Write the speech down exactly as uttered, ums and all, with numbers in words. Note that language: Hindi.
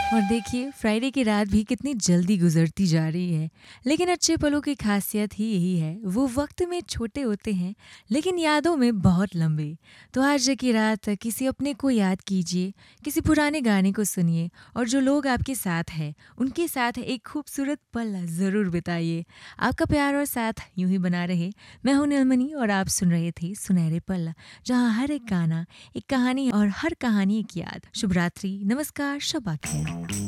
और देखिए फ्राइडे की रात भी कितनी जल्दी गुजरती जा रही है। लेकिन अच्छे पलों की खासियत ही यही है, वो वक्त में छोटे होते हैं लेकिन यादों में बहुत लंबे। तो आज की रात किसी अपने को याद कीजिए, किसी पुराने गाने को सुनिए और जो लोग आपके साथ हैं उनके साथ एक खूबसूरत पल ज़रूर बिताइए। आपका प्यार और साथ यूं ही बना रहे। मैं हूं नीलमणि और आप सुन रहे थे सुनहरे पल, जहां हर एक गाना एक कहानी और हर कहानी एक याद। शुभ रात्रि, नमस्कार, शब्बा खैर।